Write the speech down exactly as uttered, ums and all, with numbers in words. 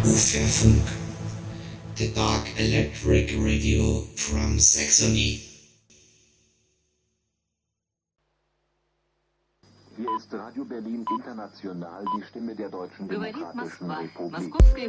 Uferfunk, the Dark Electric Radio from Saxony. Hier ist Radio Berlin International, die Stimme der Deutschen Говорит Demokratischen Москва. Republik. Московская